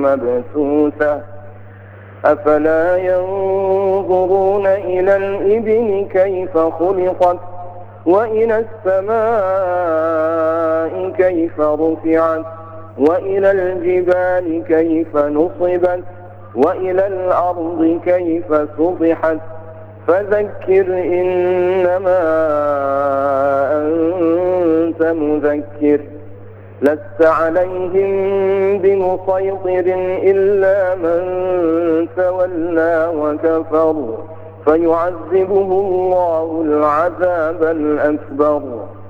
مبثوثة أفلا ينظرون إلى الإبل كيف خلقت وإلى السماء كيف رفعت وإلى الجبال كيف نصبت وإلى الأرض كيف سطحت فذكر إنما أنت مذكر لست عليهم بمسيطر إلا من تولى وكفر فيعذبه الله العذاب الأكبر